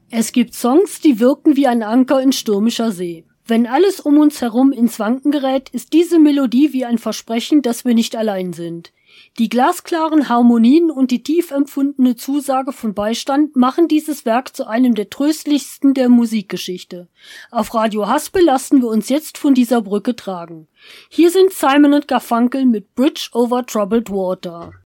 Es gibt Songs, die wirken wie ein Anker in stürmischer See. Wenn alles um uns herum ins Wanken gerät, ist diese Melodie wie ein Versprechen, dass wir nicht allein sind. Die glasklaren Harmonien und die tief empfundene Zusage von Beistand machen dieses Werk zu einem der tröstlichsten der Musikgeschichte. Auf Radio Haspel lassen wir uns jetzt von dieser Brücke tragen. Hier sind Simon & Garfunkel mit Bridge over Troubled Water.